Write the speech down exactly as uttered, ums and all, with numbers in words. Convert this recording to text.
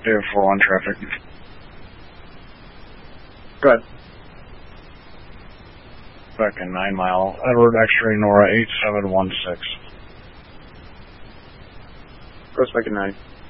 Dave four one traffic. Go ahead. Back in nine mile. Edward X-ray Nora eight seven one six. Go back in nine.